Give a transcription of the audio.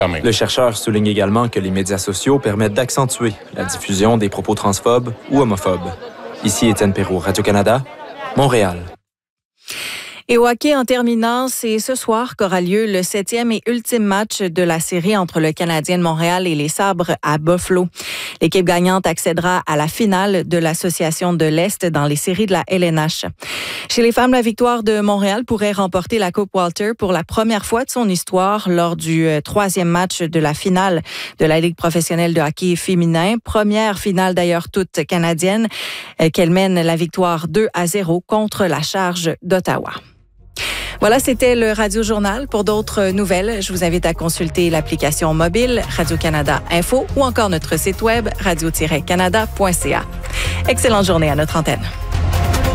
Le chercheur souligne également que les médias sociaux permettent d'accentuer la diffusion des propos transphobes ou homophobes. Ici Étienne Perrault, Radio-Canada, Montréal. Et au hockey en terminant, c'est ce soir qu'aura lieu le 7e et ultime match de la série entre le Canadien de Montréal et les Sabres à Buffalo. L'équipe gagnante accédera à la finale de l'Association de l'Est dans les séries de la LNH. Chez les femmes, la victoire de Montréal pourrait remporter la Coupe Walter pour la première fois de son histoire lors du 3e match de la finale de la Ligue professionnelle de hockey féminin. Première finale d'ailleurs toute canadienne qu'elle mène la victoire 2-0 contre la Charge d'Ottawa. Voilà, c'était le Radio Journal. Pour d'autres nouvelles, je vous invite à consulter l'application mobile Radio-Canada Info ou encore notre site web radio-canada.ca. Excellente journée à notre antenne.